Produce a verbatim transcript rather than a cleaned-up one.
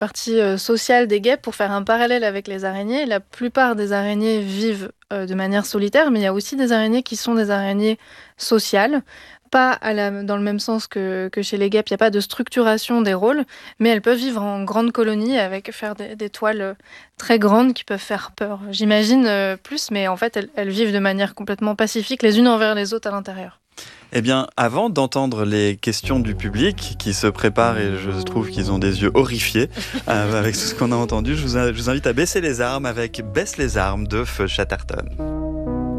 partie euh, sociale des guêpes, pour faire un parallèle avec les araignées, la plupart des araignées vivent euh, de manière solitaire, mais il y a aussi des araignées qui sont des araignées sociales. Pas à la- dans le même sens que, que chez les guêpes, il n'y a pas de structuration des rôles, mais elles peuvent vivre en grande colonie avec faire des, des toiles euh, très grandes qui peuvent faire peur. J'imagine euh, plus, mais en fait, elles, elles vivent de manière complètement pacifique, les unes envers les autres à l'intérieur. Eh bien, avant d'entendre les questions du public qui se préparent et je trouve qu'ils ont des yeux horrifiés euh, avec tout ce qu'on a entendu, je vous, je vous invite à baisser les armes avec Baisse les armes de Feu Chatterton.